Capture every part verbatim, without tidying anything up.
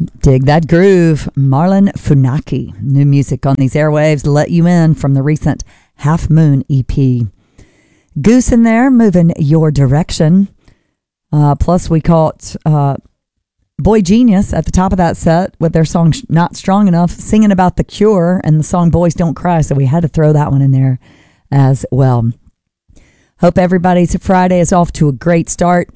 Dig that groove. Marlon Funaki. New music on these airwaves. Let you in from the recent Half Moon E P. Goose in there, moving your direction. Uh, plus, we caught uh, Boy Genius at the top of that set with their song Not Strong Enough, singing about The Cure and the song Boys Don't Cry. So we had to throw that one in there as well. Hope everybody's Friday is off to a great start.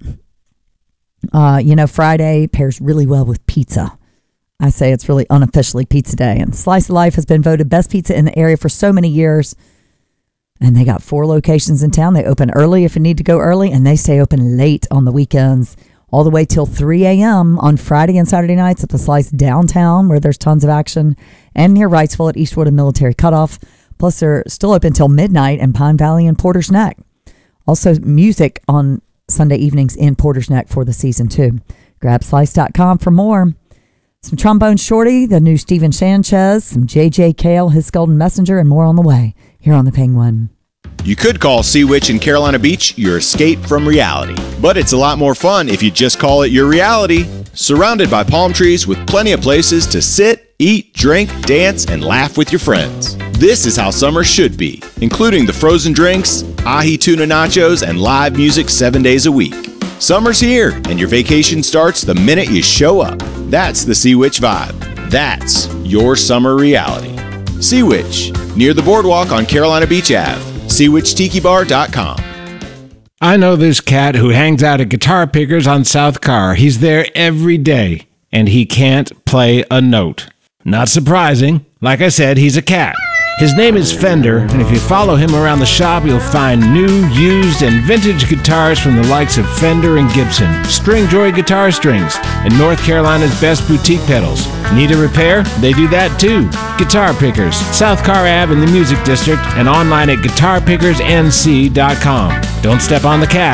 Uh, you know, Friday pairs really well with pizza. I say it's really unofficially pizza day. And Slice of Life has been voted best pizza in the area for so many years. And they got four locations in town. They open early if you need to go early, and they stay open late on the weekends, all the way till three a.m. on Friday and Saturday nights at the Slice downtown, where there's tons of action, and near Wrightsville at Eastwood and Military Cutoff. Plus, they're still open till midnight in Pine Valley and Porter's Neck. Also, music on Sunday evenings in Porter's Neck for the season, too. Grab slice dot com for more. Some Trombone Shorty, the new Steven Sanchez, some J J Cale, his Golden Messenger, and more on the way here on The Penguin. You could call Sea Witch in Carolina Beach your escape from reality, but it's a lot more fun if you just call it your reality. Surrounded by palm trees with plenty of places to sit, eat, drink, dance, and laugh with your friends. This is how summer should be, including the frozen drinks, ahi tuna nachos, and live music seven days a week. Summer's here, and your vacation starts the minute you show up. That's the Sea Witch vibe. That's your summer reality. Sea Witch, near the boardwalk on Carolina Beach Avenue. sea witch tiki bar dot com. I know this cat who hangs out at Guitar Pickers on South Carr. He's there every day, and he can't play a note. Not surprising. Like I said, he's a cat. His name is Fender, and if you follow him around the shop, you'll find new, used, and vintage guitars from the likes of Fender and Gibson, Stringjoy Guitar Strings, and North Carolina's best boutique pedals. Need a repair? They do that too. Guitar Pickers, South Carr Ave in the Music District, and online at guitar pickers n c dot com. Don't step on the cat.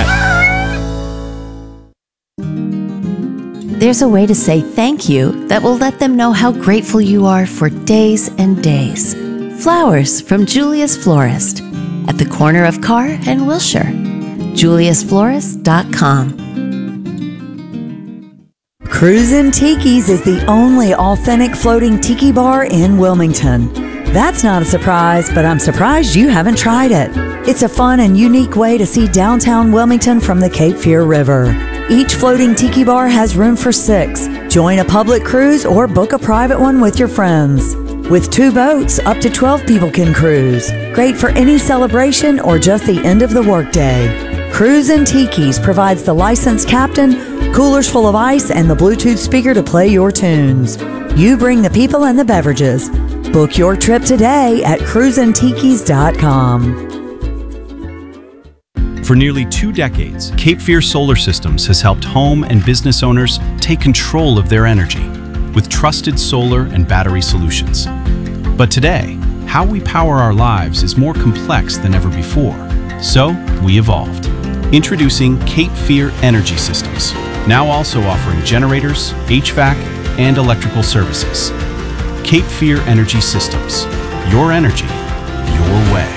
There's a way to say thank you that will let them know how grateful you are for days and days. Flowers from Julius Florist at the corner of Carr and Wilshire. julius florist dot com. Cruisin' Tiki's is the only authentic floating tiki bar in Wilmington. That's not a surprise, but I'm surprised you haven't tried it. It's a fun and unique way to see downtown Wilmington from the Cape Fear River. Each floating tiki bar has room for six. Join a public cruise or book a private one with your friends. With two boats, up to twelve people can cruise. Great for any celebration or just the end of the workday. Cruisin' Tiki's provides the licensed captain, coolers full of ice, and the Bluetooth speaker to play your tunes. You bring the people and the beverages. Book your trip today at cruisin tikis dot com. For nearly two decades, Cape Fear Solar Systems has helped home and business owners take control of their energy with trusted solar and battery solutions. But today, how we power our lives is more complex than ever before. So, we evolved. Introducing Cape Fear Energy Systems, now also offering generators, H V A C, and electrical services. Cape Fear Energy Systems. Your energy, your way.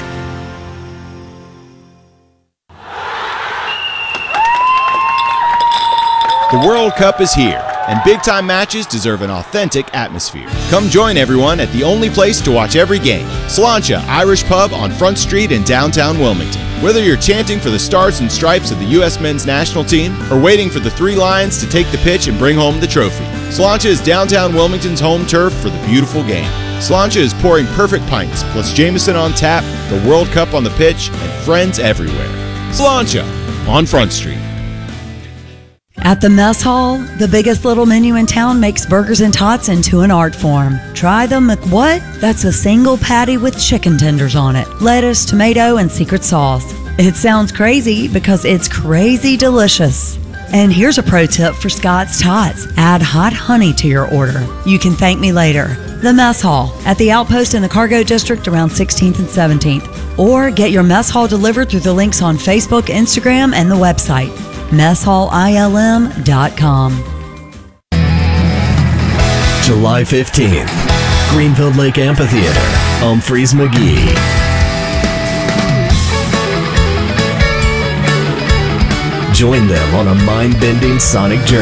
The World Cup is here, and big-time matches deserve an authentic atmosphere. Come join everyone at the only place to watch every game, Sláinte Irish Pub on Front Street in downtown Wilmington. Whether you're chanting for the stars and stripes of the U S men's national team or waiting for the Three Lions to take the pitch and bring home the trophy, Sláinte is downtown Wilmington's home turf for the beautiful game. Sláinte is pouring perfect pints, plus Jameson on tap, the World Cup on the pitch, and friends everywhere. Sláinte on Front Street. At the Mess Hall, the biggest little menu in town makes burgers and tots into an art form. Try the McWhat? That's a single patty with chicken tenders on it, lettuce, tomato, and secret sauce. It sounds crazy because it's crazy delicious. And here's a pro tip for Scott's Tots. Add hot honey to your order. You can thank me later. The Mess Hall at the Outpost in the Cargo District around sixteenth and seventeenth. Or get your Mess Hall delivered through the links on Facebook, Instagram, and the website. mess hall I L M dot com. July fifteenth, Greenfield Lake Amphitheater, Humphreys McGee. Join them on a mind-bending sonic journey.